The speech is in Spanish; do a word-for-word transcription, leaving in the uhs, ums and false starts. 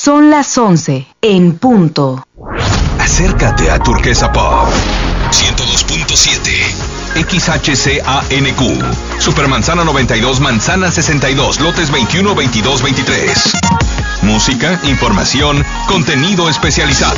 Son las once en punto. Acércate a Turquesa Pop ciento dos punto siete X H C A N Q Supermanzana noventa y dos, Manzana sesenta y dos, lotes veintiuno, veintidós, veintitrés. Música, información, contenido especializado.